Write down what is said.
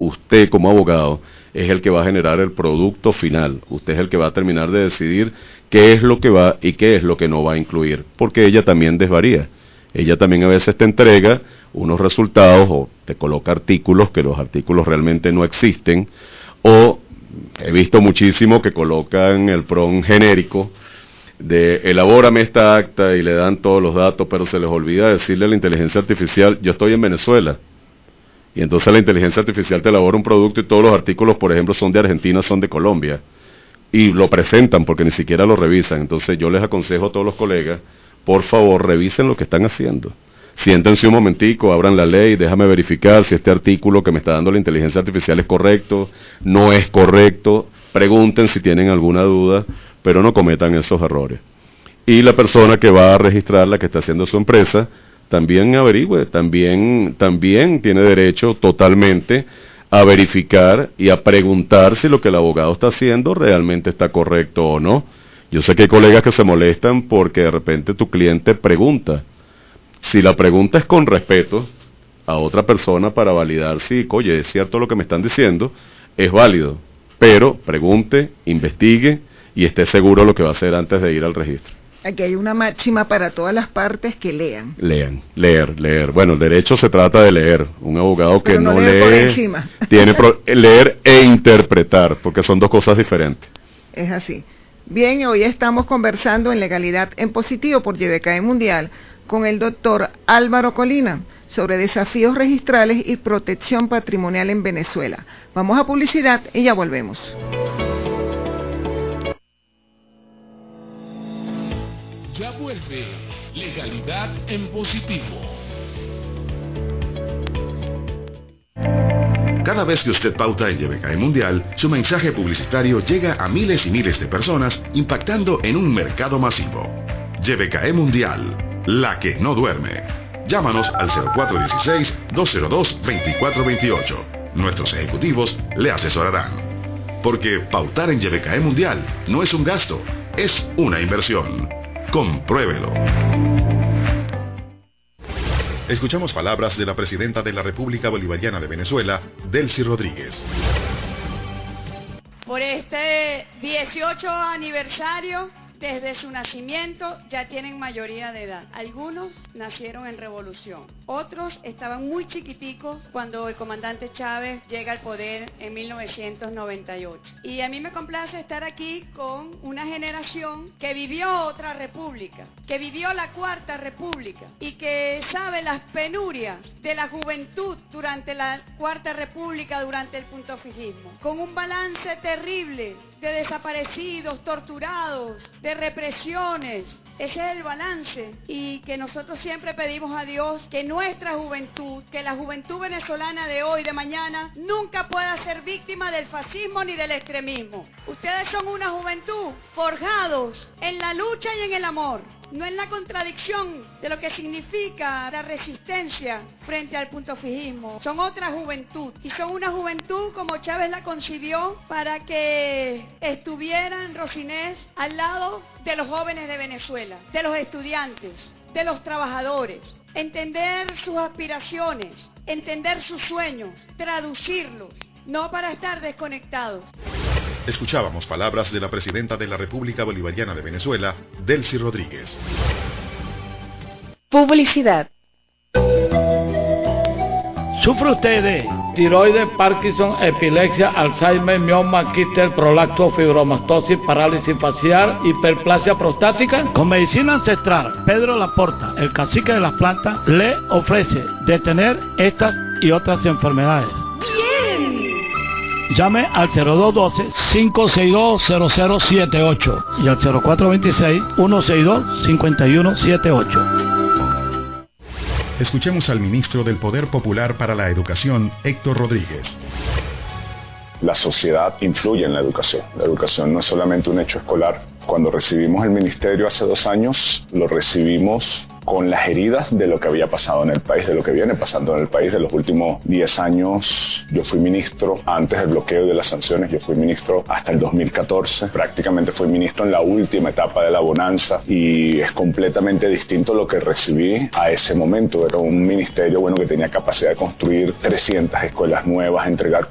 usted como abogado es el que va a generar el producto final. Usted es el que va a terminar de decidir qué es lo que va y qué es lo que no va a incluir, porque ella también desvaría. Ella también a veces te entrega unos resultados o te coloca artículos que los artículos realmente no existen, o he visto muchísimo que colocan el prompt genérico de elabórame esta acta y le dan todos los datos, pero se les olvida decirle a la inteligencia artificial, yo estoy en Venezuela. Y entonces la inteligencia artificial te elabora un producto y todos los artículos, por ejemplo, son de Argentina, son de Colombia. Y lo presentan porque ni siquiera lo revisan. Entonces yo les aconsejo a todos los colegas, por favor, revisen lo que están haciendo. Siéntense un momentico, abran la ley, déjame verificar si este artículo que me está dando la inteligencia artificial es correcto, no es correcto. Pregunten si tienen alguna duda, pero no cometan esos errores. Y la persona que va a registrar, la que está haciendo su empresa, también averigüe, también tiene derecho totalmente a verificar y a preguntar si lo que el abogado está haciendo realmente está correcto o no. Yo sé que hay colegas que se molestan porque de repente tu cliente pregunta. Si la pregunta es con respeto a otra persona para validar si, oye, es cierto lo que me están diciendo, es válido. Pero pregunte, investigue y esté seguro lo que va a hacer antes de ir al registro. Aquí hay una máxima para todas las partes, que lean. Leer. Bueno, el derecho se trata de leer. Un abogado que no lee, por encima. Tiene leer e interpretar, porque son dos cosas diferentes. Es así. Bien, hoy estamos conversando en Legalidad en Positivo por YBKE Mundial con el doctor Álvaro Colina sobre desafíos registrales y protección patrimonial en Venezuela. Vamos a publicidad y ya volvemos. Ya vuelve Legalidad en Positivo. Cada vez que usted pauta en YBKE Mundial, su mensaje publicitario llega a miles y miles de personas, impactando en un mercado masivo. YBKE Mundial, la que no duerme. Llámanos al 0416-202-2428. Nuestros ejecutivos le asesorarán. Porque pautar en YBKE Mundial no es un gasto, es una inversión. Compruébelo. Escuchamos palabras de la presidenta de la República Bolivariana de Venezuela, Delcy Rodríguez. Por este 18 aniversario, desde su nacimiento ya tienen mayoría de edad. Algunos nacieron en revolución, otros estaban muy chiquiticos cuando el comandante Chávez llega al poder en 1998. Y a mí me complace estar aquí con una generación que vivió otra república, que vivió la Cuarta República y que sabe las penurias de la juventud durante la Cuarta República, durante el puntofijismo, con un balance terrible de desaparecidos, torturados, de represiones. Ese es el balance, y que nosotros siempre pedimos a Dios que nuestra juventud, que la juventud venezolana de hoy, de mañana, nunca pueda ser víctima del fascismo ni del extremismo. Ustedes son una juventud forjados en la lucha y en el amor, no en la contradicción de lo que significa la resistencia frente al puntofijismo. Son otra juventud, y son una juventud como Chávez la concibió, para que estuvieran, Rosinés, al lado de los jóvenes de Venezuela, de los estudiantes, de los trabajadores. Entender sus aspiraciones, entender sus sueños, traducirlos, no para estar desconectados. Escuchábamos palabras de la presidenta de la República Bolivariana de Venezuela, Delcy Rodríguez. Publicidad. ¿Sufre usted de tiroides, Parkinson, epilepsia, Alzheimer, mioma, quistes, prolapso, fibromastosis, parálisis facial, hiperplasia prostática? Con medicina ancestral, Pedro Laporta, el cacique de las plantas, le ofrece detener estas y otras enfermedades. ¡Bien! Llame al 0212-562-0078 y al 0426-162-5178. Escuchemos al ministro del Poder Popular para la Educación, Héctor Rodríguez. La sociedad influye en la educación. La educación no es solamente un hecho escolar. Cuando recibimos el ministerio hace 2 años, lo recibimos con las heridas de lo que había pasado en el país, de lo que viene pasando en el país de los últimos 10 años. Yo fui ministro antes del bloqueo y de las sanciones, yo fui ministro hasta el 2014, prácticamente fui ministro en la última etapa de la bonanza, y es completamente distinto lo que recibí a ese momento. Era un ministerio que tenía capacidad de construir 300 escuelas nuevas, entregar